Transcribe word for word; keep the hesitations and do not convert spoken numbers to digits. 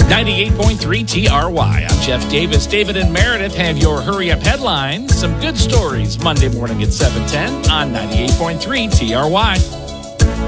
ninety-eight point three T R Y. I'm Jeff Davis. David and Meredith have your Hurry Up headlines. Some good stories Monday morning at seven ten on ninety-eight point three T R Y.